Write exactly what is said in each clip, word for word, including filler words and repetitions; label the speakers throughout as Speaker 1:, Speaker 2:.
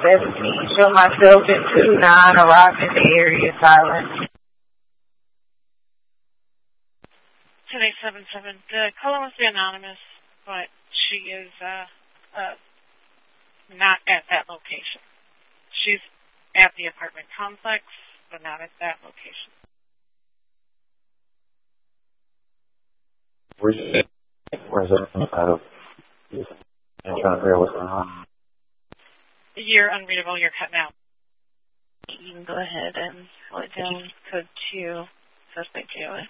Speaker 1: seventeen. Show myself in two nine. Arrive in the area. Silent.
Speaker 2: ten eight seven seven. The caller must be anonymous, but she is uh, uh, not at that location. She's at the apartment complex, but not at that location.
Speaker 3: Where's it? Where's it? Uh, I'm trying to figure out what's going on.
Speaker 2: You're unreadable. You're cutting out.
Speaker 1: You can go ahead and slow it down. Code two. Suspect J O A.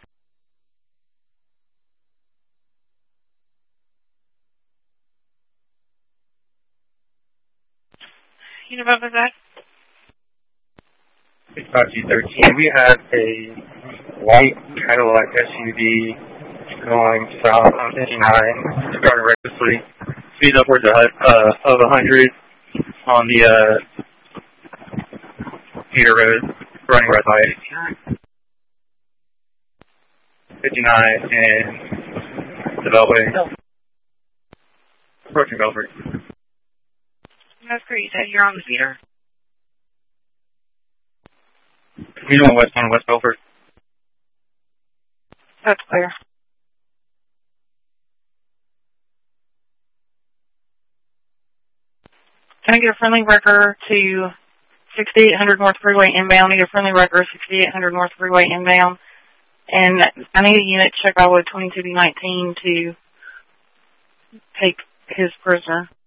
Speaker 2: You know about that?
Speaker 4: It's five G thirteen. We have a white Cadillac S U V going south on fifty-nine, starting recklessly, speed upwards of, uh, of one hundred on the uh, Peter Road, running red light. fifty-nine and the Beltway. Approaching Belford.
Speaker 2: That's great. You said you're on the Peter.
Speaker 4: We know west on West Belford.
Speaker 2: That's clear. Can I get a friendly wrecker to sixty-eight hundred North Freeway inbound? I need a friendly wrecker, sixty-eight hundred North Freeway inbound. And I need a unit check by wood twenty-two B nineteen to take his prisoner.